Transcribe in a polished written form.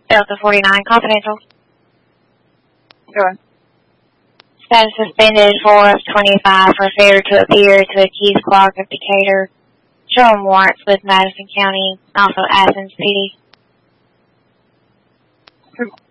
Delta 49, confidential. Sure. Status suspended 4 of 25 for failure to appear to accuse Clark of Decatur. Showing warrants with Madison County, also Athens PD.